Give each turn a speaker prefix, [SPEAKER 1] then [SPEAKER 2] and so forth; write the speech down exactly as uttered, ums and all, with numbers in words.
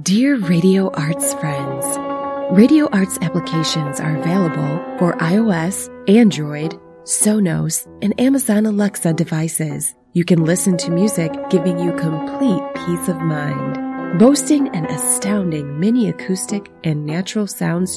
[SPEAKER 1] Dear Radio Arts friends, Radio Arts applications are available for iOS, Android, Sonos, and Amazon Alexa devices. You can listen to music giving you complete peace of mind. Boasting an astounding mini acoustic and natural sounds